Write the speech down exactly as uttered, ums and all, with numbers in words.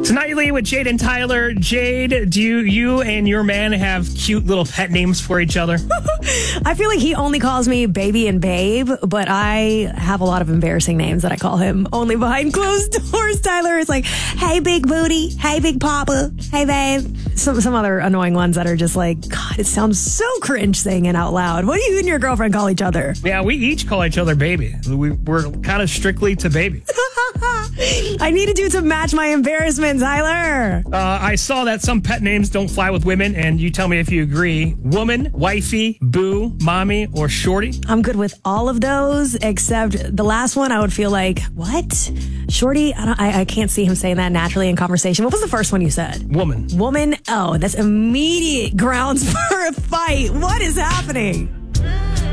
It's Nightly with Jade and Tyler. Jade, do you, you and your man have cute little pet names for each other? I feel like he only calls me baby and babe, but I have a lot of embarrassing names that I call him only behind closed doors. Tyler is like, hey, big booty. Hey, big papa. Hey, babe. Some, some other annoying ones that are just like, God, it sounds so cringe saying it out loud. What do you and your girlfriend call each other? Yeah, we each call each other baby. We, we're kind of strictly to baby. I needed you to match my embarrassment, Tyler. Uh, I saw that some pet names don't fly with women, and you tell me if you agree. Woman, wifey, boo, mommy, or shorty? I'm good with all of those, except the last one I would feel like, what? Shorty? I, don't, I, I can't see him saying that naturally in conversation. What was the first one you said? Woman. Woman? Oh, that's immediate grounds for a fight. What is happening?